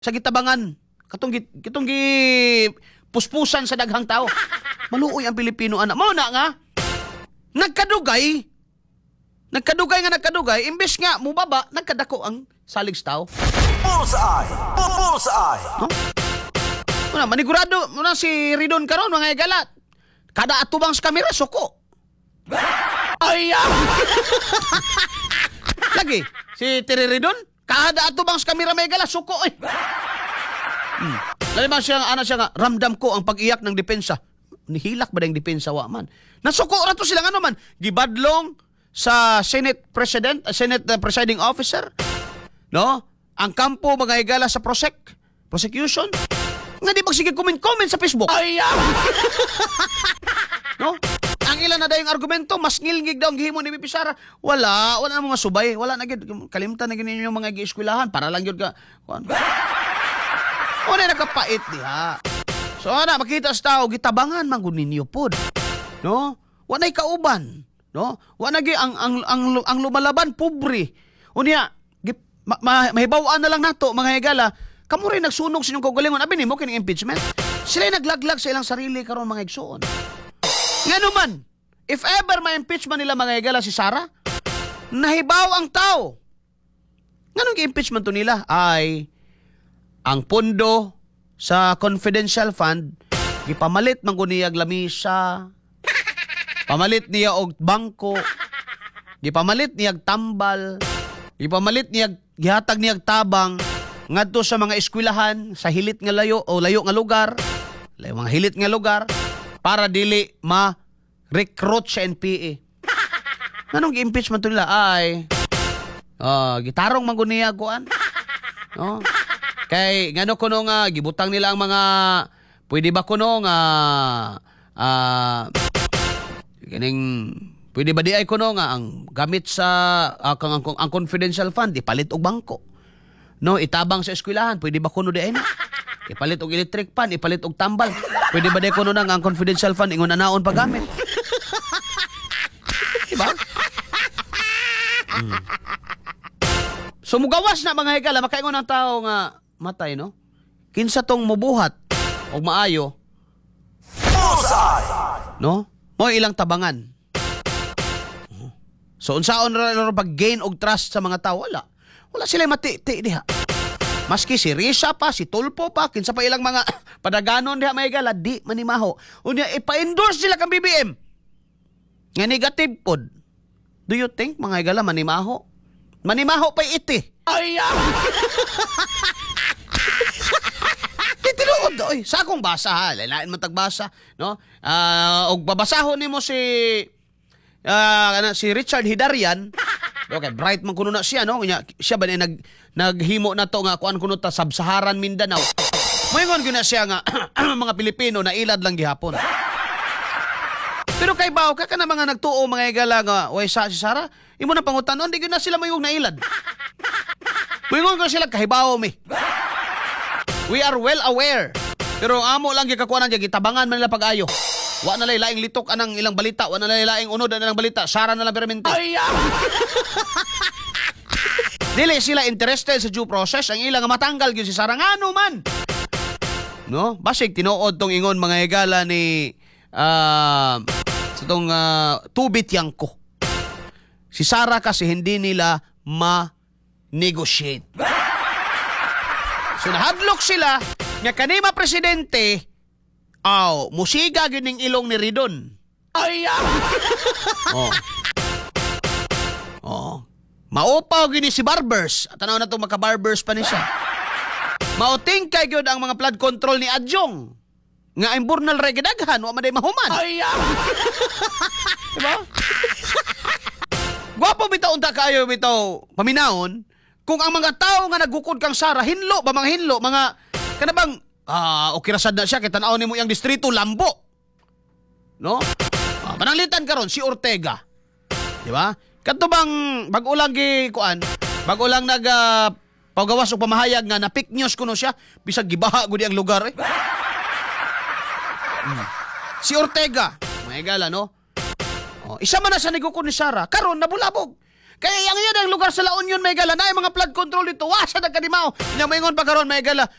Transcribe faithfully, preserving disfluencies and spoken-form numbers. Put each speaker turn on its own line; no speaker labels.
sa gitabangan. Katong gi- katong gi puspusan sa daghang tao. Maluoy ang Pilipino ana. Mao na nga. Nagkadugay. Nagkadugay nga nagkadugay imbes nga mubaba nagkadako ang salig sa tao.
Bullseye! Bullseye!
No? Muna, manigurado muna si Ridon karon mga igalat. Kada atubang sa kamera suko. Ay! Lagi si Terry Ridon kada atubang sa kamera mga igalat suko eh. Hmm. Laliman siya ana siya nga ramdam ko ang pag-iyak ng depensa. Nihilak ba dayang depensa wa man? Nasuko ra to sila ano man gibadlong sa Senate President, uh, Senate uh, Presiding Officer. No? Ang kampo mga higala sa prosec, prosecution. Nga di magsige comment-comment sa Facebook. Ay! No? Ang ilan na dayong argumento, mas ngilngig daw ang gihimo ni Bibi Sara. Wala, wala na mga subay. Wala na gid. Kalimtan na gini yung mga gi-eskwelahan para lang yun ka. O na nakapait diha. So ana, makita sa tao, gitabangan man gud ninyo pod. No? Wa nay kauban. No? Wa na gi ang, ang, ang, ang lumalaban, pobre. Unya, ma, ma, mahibaw-an na lang nato, mga higala, kamo rin nagsunog sa inyong kaugalingon. Abi nimo kining impeachment. Sila naglaglag sa ilang sarili karon mga igsuon. Ngano man, if ever ma-impeach man nila mga higala si Sara, nahibaw ang tao. Nganong gi-impeachment to nila ay ang pondo sa confidential fund gipamalit man guniyag lamisa, pamalit niya og bangko, gipamalit niyag tambal, gipamalit niyag gihatag niyag tabang ngadto sa mga eskwelahan sa hilit nga layo o layo nga lugar, layo mga hilit nga lugar para dili ma-recruit sa N P A. Nganong gi-impeachment to nila ay uh, gitarong man guniya kuan. No? Kay ngano kuno nga gibutang nila ang mga pwede ba kuno nga ah uh, kining pwede ba di ay kuno nga ang gamit sa uh, ang, ang, ang confidential fund ipalit og bangko. No, itabang sa eskwelahan, pwede ba kuno di ay na? Ipalit og electric fan, ipalit og tambal. Pwede ba di kuno na nga ang confidential fund ingon anaon pa gamit? Diba? Hmm. So mugawas na mga higala, makaingon ang tao nga matay, no? Kinsa tong mubuhat og maayo.
Bullseye!
No? Mo ilang tabangan. So unsaon ra ra pag gain og trust sa mga tao wala. Wala sila mati-ti diha. Maski si Risa pa, si Tulpo pa, kinsa pa ilang mga padaganon diha may higala, di manimaho. Unya ipa-endorse sila kang B B M. Nga negative pod. Do you think mga higala manimaho? Manimaho pa iti. Ay! Tinuod oy, sa akong basa ha, lain man tagbasa, no? Ah, uh, og babasahon nimo si ah uh, si Richard Hidarian. Okay, bright man kuno na siya, no? Nya siya ba ni nag naghimo na to nga kuan kuno ta Sub-Saharan Mindanao. Moingon gyud na siya nga mga Pilipino na ilad lang gihapon. Pero kay bawo ka kana mga nagtuo mga igala nga way sa si Sara, imo na pangutanon di gyud na sila mayong nailad. Moingon ko sila kahibawo mi. We are well aware. Pero amo lang gikakuanan diya gitabangan man nila pag-ayo. Wa na laing litok anang ilang balita, wa na laing unod anang balita, Sara na lang permente. Ay! Dili sila interested sa due process, ang ilang matanggal gyud si Sara ngano man. No? Basig tinuod tong ingon mga higala ni uh, sa tong uh, Tubit Yangko. Si Sara kasi hindi nila ma-negotiate. So nahadlok sila nga kanima presidente aw musiga gyud ning ilong ni Ridon. Ay! Oh. Oh. Maupaw gyud ni si Barbers. Tanaw na to maka-barbers pa ni siya. Mauting kay gyud ang mga flood control ni Adjong. Nga imburnal re gidaghan wa maday mahuman. Ay! Diba? Gwapo bitaw unta kayo bitaw paminahon. Kung ang mga tao nga nagukod kang Sara, hinlo ba mga hinlo, mga kanabang ah, okay rasad na siya kay tan-aw nimo yang distrito Lambo. No? Ah, mananglitan karon si Ortega. Di ba? Kadto bang bag-o lang gi kuan, bag-o lang nag uh, pagawas og pamahayag nga na fake news kuno siya, bisag gibaha gud ang lugar eh. Hmm. Si Ortega, may gala no? Oh, isa man na sa nigukod ni Sara, karon nabulabog. Kaya ang yan ang lugar sa La Union may gala na mga flood control dito. Wa sa nagkadimaw. Nya moingon pa karon may gala.